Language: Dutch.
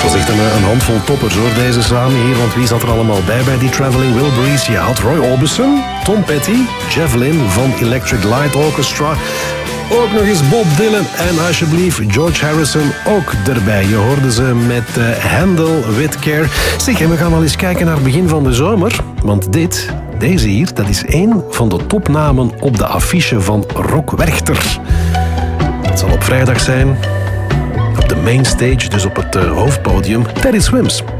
was echt een handvol toppers hoor, deze samen hier. Want wie zat er allemaal bij die Traveling Wilburys? Je had Roy Orbison, Tom Petty, Jeff Lynne van Electric Light Orchestra. Ook nog eens Bob Dylan en alsjeblieft George Harrison ook erbij. Je hoorde ze met Handle with Care. Zeg, en we gaan al eens kijken naar het begin van de zomer. Want deze hier, dat is één van de topnamen op de affiche van Rock Werchter. Het zal op vrijdag zijn. Op de mainstage, dus op het hoofdpodium, Teddy Swims.